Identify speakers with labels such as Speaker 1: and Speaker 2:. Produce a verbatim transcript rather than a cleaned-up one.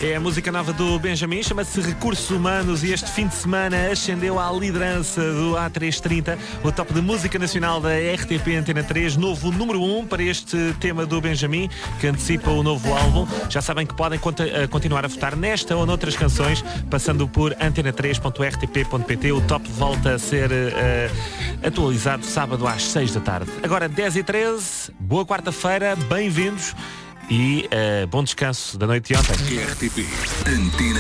Speaker 1: É a música nova do Benjamin, chama-se Recursos Humanos e este fim de semana ascendeu à liderança do A trezentos e trinta, o top de música nacional da R T P Antena três, novo número um para este tema do Benjamin, que antecipa o novo álbum. Já sabem que podem continuar a votar nesta ou noutras canções, passando por antena três ponto r t p ponto p t. O top volta a ser uh, atualizado sábado às seis da tarde. Agora dez e treze, boa quarta-feira, bem-vindos. E uh, bom descanso da noite de ontem.
Speaker 2: R T P Antena